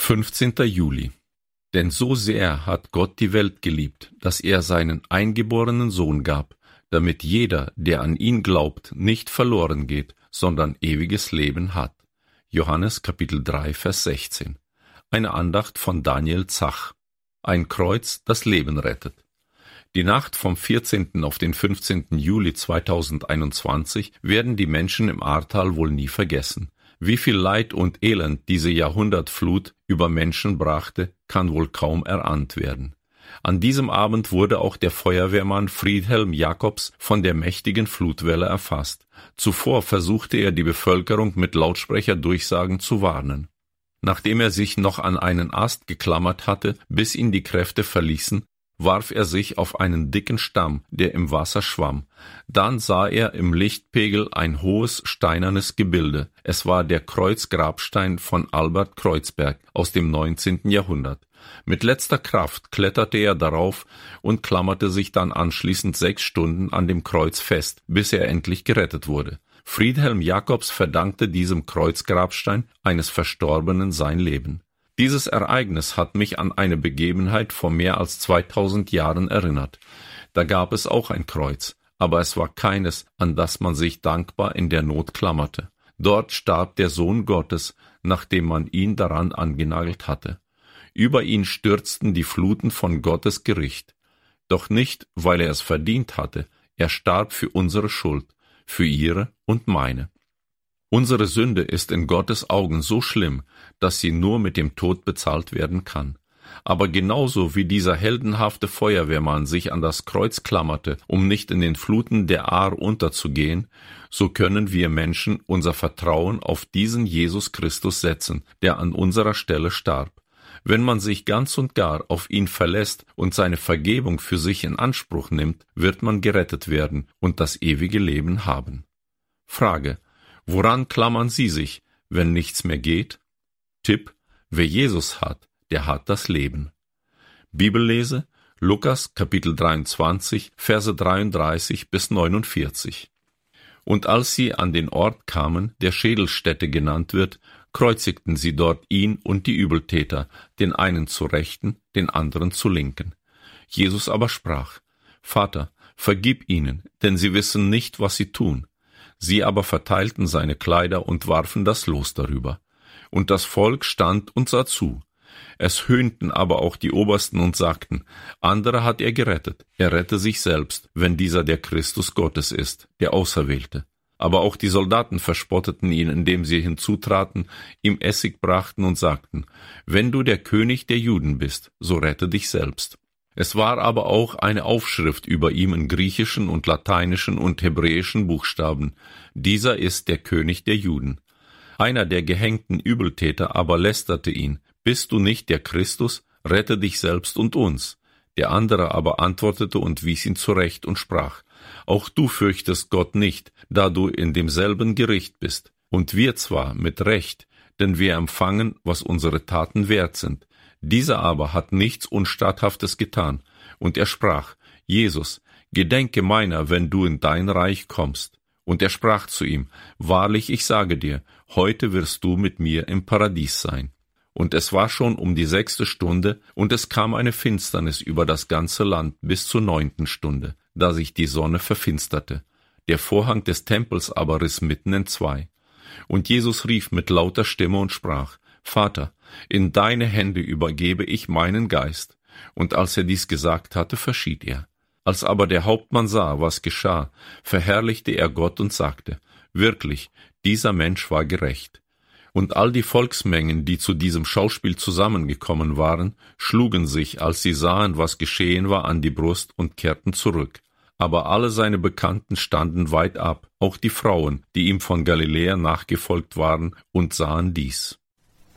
15. Juli. Denn so sehr hat Gott die Welt geliebt, dass er seinen eingeborenen Sohn gab, damit jeder, der an ihn glaubt, nicht verloren geht, sondern ewiges Leben hat. Johannes Kapitel 3, Vers 16. Eine Andacht von Daniel Zach. Ein Kreuz, das Leben rettet. Die Nacht vom 14. auf den 15. Juli 2021 werden die Menschen im Ahrtal wohl nie vergessen. Wie viel Leid und Elend diese Jahrhundertflut über Menschen brachte, kann wohl kaum erahnt werden. An diesem Abend wurde auch der Feuerwehrmann Friedhelm Jacobs von der mächtigen Flutwelle erfasst. Zuvor versuchte er die Bevölkerung mit Lautsprecherdurchsagen zu warnen. Nachdem er sich noch an einen Ast geklammert hatte, bis ihn die Kräfte verließen, warf er sich auf einen dicken Stamm, der im Wasser schwamm. Dann sah er im Lichtpegel ein hohes, steinernes Gebilde. Es war der Kreuzgrabstein von Albert Kreuzberg aus dem 19. Jahrhundert. Mit letzter Kraft kletterte er darauf und klammerte sich dann anschließend 6 Stunden an dem Kreuz fest, bis er endlich gerettet wurde. Friedhelm Jacobs verdankte diesem Kreuzgrabstein eines Verstorbenen sein Leben. Dieses Ereignis hat mich an eine Begebenheit vor mehr als 2000 Jahren erinnert. Da gab es auch ein Kreuz, aber es war keines, an das man sich dankbar in der Not klammerte. Dort starb der Sohn Gottes, nachdem man ihn daran angenagelt hatte. Über ihn stürzten die Fluten von Gottes Gericht. Doch nicht, weil er es verdient hatte, er starb für unsere Schuld, für ihre und meine. Unsere Sünde ist in Gottes Augen so schlimm, dass sie nur mit dem Tod bezahlt werden kann. Aber genauso wie dieser heldenhafte Feuerwehrmann sich an das Kreuz klammerte, um nicht in den Fluten der Ahr unterzugehen, so können wir Menschen unser Vertrauen auf diesen Jesus Christus setzen, der an unserer Stelle starb. Wenn man sich ganz und gar auf ihn verlässt und seine Vergebung für sich in Anspruch nimmt, wird man gerettet werden und das ewige Leben haben. Frage: Woran klammern Sie sich, wenn nichts mehr geht? Tipp: Wer Jesus hat, der hat das Leben. Bibellese: Lukas Kapitel 23, Verse 33 bis 49. Und als sie an den Ort kamen, der Schädelstätte genannt wird, kreuzigten sie dort ihn und die Übeltäter, den einen zur Rechten, den anderen zur Linken. Jesus aber sprach: Vater, vergib ihnen, denn sie wissen nicht, was sie tun. Sie aber verteilten seine Kleider und warfen das Los darüber. Und das Volk stand und sah zu. Es höhnten aber auch die Obersten und sagten: Andere hat er gerettet, er rette sich selbst, wenn dieser der Christus Gottes ist, der Auserwählte. Aber auch die Soldaten verspotteten ihn, indem sie hinzutraten, ihm Essig brachten und sagten: Wenn du der König der Juden bist, so rette dich selbst. Es war aber auch eine Aufschrift über ihm in griechischen und lateinischen und hebräischen Buchstaben: Dieser ist der König der Juden. Einer der gehängten Übeltäter aber lästerte ihn: Bist du nicht der Christus? Rette dich selbst und uns. Der andere aber antwortete und wies ihn zurecht und sprach: Auch du fürchtest Gott nicht, da du in demselben Gericht bist. Und wir zwar mit Recht, denn wir empfangen, was unsere Taten wert sind. Dieser aber hat nichts Unstatthaftes getan. Und er sprach: Jesus, gedenke meiner, wenn du in dein Reich kommst. Und er sprach zu ihm: Wahrlich, ich sage dir, heute wirst du mit mir im Paradies sein. Und es war schon um die 6. Stunde, und es kam eine Finsternis über das ganze Land bis zur 9. Stunde, da sich die Sonne verfinsterte. Der Vorhang des Tempels aber riss mitten entzwei. Und Jesus rief mit lauter Stimme und sprach: Vater, in deine Hände übergebe ich meinen Geist. Und als er dies gesagt hatte, verschied er. Als aber der Hauptmann sah, was geschah, verherrlichte er Gott und sagte: Wirklich, dieser Mensch war gerecht. Und all die Volksmengen, die zu diesem Schauspiel zusammengekommen waren, schlugen sich, als sie sahen, was geschehen war, an die Brust und kehrten zurück. Aber alle seine Bekannten standen weit ab, auch die Frauen, die ihm von Galiläa nachgefolgt waren, und sahen dies.